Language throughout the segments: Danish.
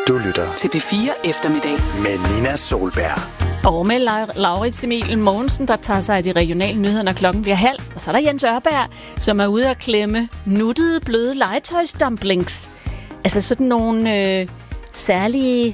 Du lytter til P4 Eftermiddag med Nina Solberg. Og med Laurits Emil Mogensen, der tager sig af de regionale nyheder, når klokken bliver halv. Og så er der Jens Ørberg, som er ude at klemme nuttede, bløde legetøjsdumplings. Altså sådan nogle særlige...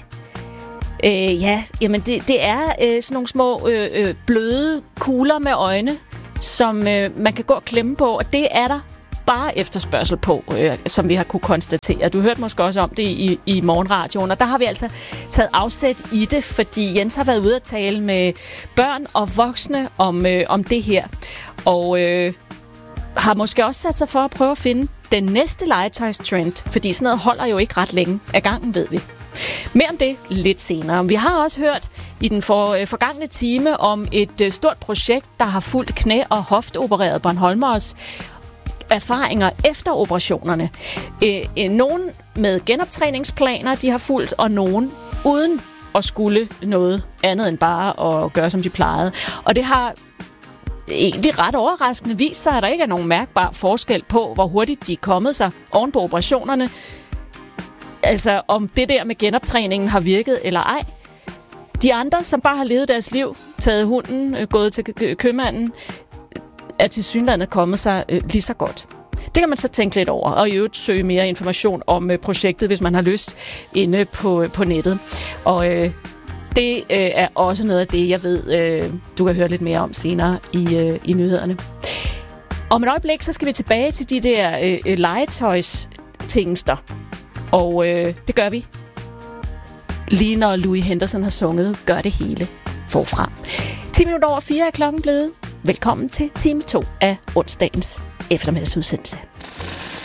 det er sådan nogle små bløde kugler med øjne, som man kan gå og klemme på, og det er der bare efterspørgsel på, som vi har kunne konstatere. Du hørte måske også om det i morgenradioen, og der har vi altså taget afsæt i det, fordi Jens har været ude at tale med børn og voksne om det her, og har måske også sat sig for at prøve at finde den næste legetøjstrend, fordi sådan noget holder jo ikke ret længe af gangen, ved vi. Mere om det lidt senere. Vi har også hørt i den forgangne time om et stort projekt, der har fulgt knæ- og hofteopereret Bornholmers erfaringer efter operationerne. Nogen med genoptræningsplaner, de har fulgt, og nogen uden at skulle noget andet end bare at gøre, som de plejede. Og det har egentlig ret overraskende vist sig, at der ikke er nogen mærkbar forskel på, hvor hurtigt de er kommet sig oven på operationerne. Altså, om det der med genoptræningen har virket eller ej. De andre, som bare har levet deres liv, taget hunden, gået til købmanden, er tilsyneladende kommet sig lige så godt. Det kan man så tænke lidt over, og i øvrigt søge mere information om projektet, hvis man har lyst, inde på nettet. Og det er også noget af det, jeg ved, du kan høre lidt mere om senere i nyhederne. Om et øjeblik, så skal vi tilbage til de der legetøjstingster. Og det gør vi. Lige når Louis Henderson har sunget Gør det hele forfra. 10 minutter over 4 er klokken blevet. Velkommen til time 2 af onsdagens eftermiddagsudsendelse.